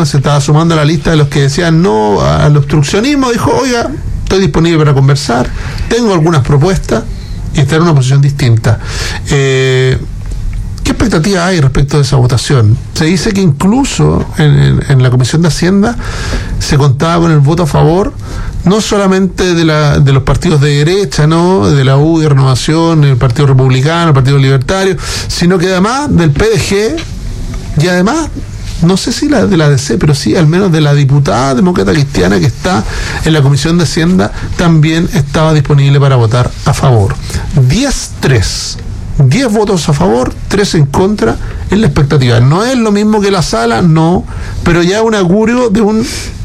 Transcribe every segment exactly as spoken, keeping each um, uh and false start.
¿no? Se estaba sumando a la lista de los que decían no al obstruccionismo. Dijo, oiga, estoy disponible para conversar, tengo algunas propuestas y está en una posición distinta. Eh, ¿Qué expectativa hay respecto de esa votación? Se dice que incluso en, en, en la Comisión de Hacienda se contaba con el voto a favor, no solamente de, la, de los partidos de derecha, ¿no? De la U, de Renovación, el Partido Republicano, el Partido Libertario, sino que además del P D G y además, no sé si la de la D C, pero sí al menos de la diputada demócrata cristiana que está en la Comisión de Hacienda, también estaba disponible para votar a favor. diez tres. diez votos a favor, tres en contra, es la expectativa. No es lo mismo que la sala, no, pero ya un augurio de un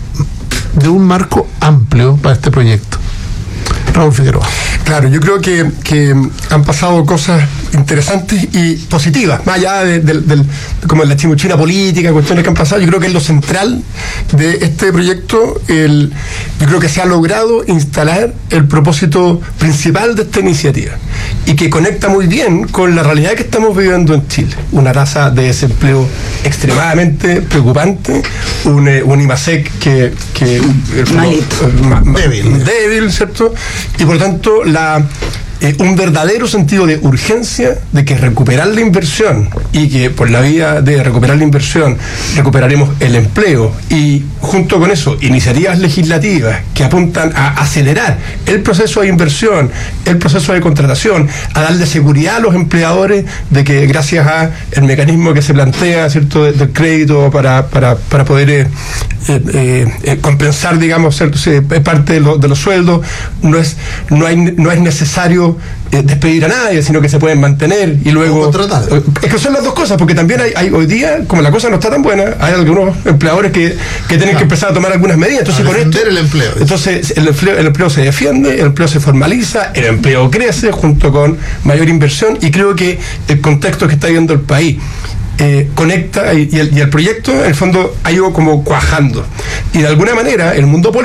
de un marco amplio para este proyecto. Raúl Figueroa. Claro, yo creo que, que han pasado cosas interesantes y positivas, más allá de, de, de, de como la chimuchina política, cuestiones que han pasado. Yo creo que es lo central de este proyecto. El, yo creo que se ha logrado instalar el propósito principal de esta iniciativa y que conecta muy bien con la realidad que estamos viviendo en Chile. Una tasa de desempleo extremadamente preocupante, un, un IMASEC que, que ma, ma, débil, débil, ¿cierto? Y por lo tanto la eh, un verdadero sentido de urgencia de que recuperar la inversión y que por la vía de recuperar la inversión recuperaremos el empleo y junto con eso iniciativas legislativas que apuntan a acelerar el proceso de inversión, el proceso de contratación, a darle seguridad a los empleadores de que gracias a el mecanismo que se plantea, ¿cierto?, del de crédito para, para, para poder eh, eh, eh, compensar, digamos, parte de, lo, de los sueldos, no es, no hay, no es necesario Eh, despedir a nadie, sino que se pueden mantener y luego eh, es que son las dos cosas, porque también hay, hay hoy día, como la cosa no está tan buena, hay algunos empleadores que, que tienen claro. que empezar a tomar algunas medidas. Entonces con esto el empleo entonces el empleo, el empleo se defiende, el empleo se formaliza, el empleo crece junto con mayor inversión y creo que el contexto que está viviendo el país Eh, conecta y, y, el, y el proyecto en el fondo ha ido como cuajando y de alguna manera el mundo político